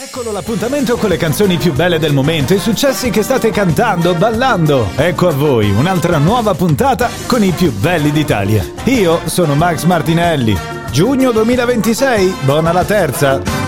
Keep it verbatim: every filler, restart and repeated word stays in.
Eccolo l'appuntamento con le canzoni più belle del momento, i successi che state cantando, ballando. Ecco a voi un'altra nuova puntata con i più belli d'Italia. Io sono Max Martinelli. Giugno duemilaventisei, buona la terza.